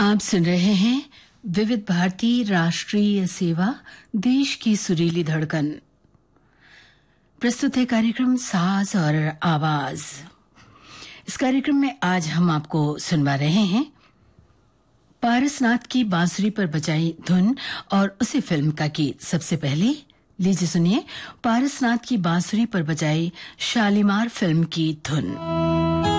आप सुन रहे हैं विविध भारती राष्ट्रीय सेवा, देश की सुरीली धड़कन। प्रस्तुत है कार्यक्रम साज और आवाज। इस कार्यक्रम में आज हम आपको सुनवा रहे हैं पारसनाथ की बांसुरी पर बजाई धुन और उसी फिल्म का गीत। सबसे पहले लीजिए सुनिए पारसनाथ की बांसुरी पर बजाई शालीमार फिल्म की धुन।